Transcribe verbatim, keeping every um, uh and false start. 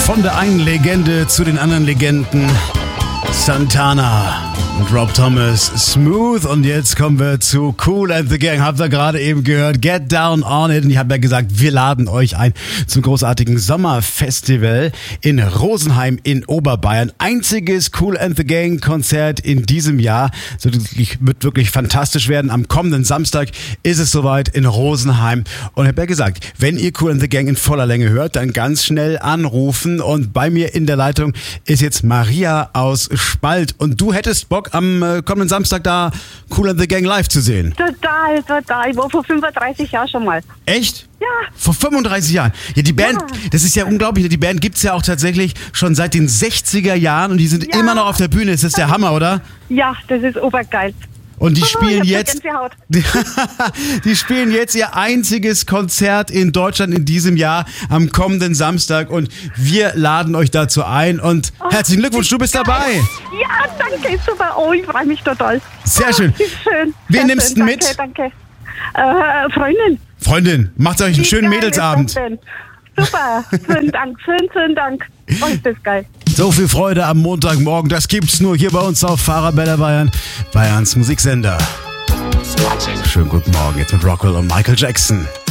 Von der einen Legende zu den anderen Legenden. Santana und Rob Thomas, Smooth. Und jetzt kommen wir zu Kool and the Gang. Habt ihr gerade eben gehört? Get Down on It. Und ich habe ja gesagt, wir laden euch ein zum großartigen Sommerfestival in Rosenheim in Oberbayern. Einziges Kool and the Gang Konzert in diesem Jahr. So, wird wirklich fantastisch werden. Am kommenden Samstag ist es soweit in Rosenheim. Und ich habe ja gesagt, wenn ihr Kool and the Gang in voller Länge hört, dann ganz schnell anrufen. Und bei mir in der Leitung ist jetzt Maria aus Spalt. Und du hättest Bock, am äh, kommenden Samstag da Kool and the Gang live zu sehen? Total, total. Ich war vor fünfunddreißig Jahren schon mal. Echt? Ja. Vor fünfunddreißig Jahren? Ja, die Band, Ja. das ist ja unglaublich. Die Band gibt's ja auch tatsächlich schon seit den sechziger Jahren und die sind Ja. immer noch auf der Bühne. Das ist der Hammer, oder? Ja, das ist obergeil. Und die Oh, spielen ich hab jetzt, Gänsehaut. die spielen jetzt ihr einziges Konzert in Deutschland in diesem Jahr am kommenden Samstag und wir laden euch dazu ein und Oh, herzlichen Glückwunsch, du bist dabei. Ja, danke, super. Oh, ich freue mich total. Sehr schön. Oh, schön. Wen Sehr nimmst schön. du mit? Danke, danke. Äh, Freundin. Freundin, macht euch einen Wie schönen geil Mädelsabend. ist das denn? Super, vielen Dank, vielen, vielen Dank. Oh, ist das geil. So viel Freude am Montagmorgen, das gibt's nur hier bei uns auf Fahrradbäder Bayern, Bayerns Musiksender. Schönen guten Morgen, jetzt mit Rockwell und Michael Jackson.